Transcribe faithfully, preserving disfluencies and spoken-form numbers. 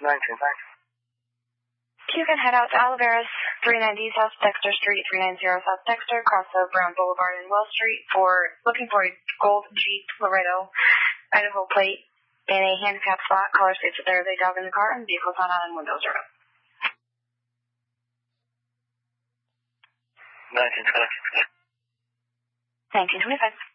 nineteen. You can head out to Oliveras, three ninety South Dexter Street, three ninety South Dexter, across the Brown Boulevard and Wells Street for looking for a gold Jeep Laredo Idaho plate in a handicap spot. Caller states that there is a dog in the car and the vehicle's not on and windows are up. nineteen twenty. nineteen twenty-five.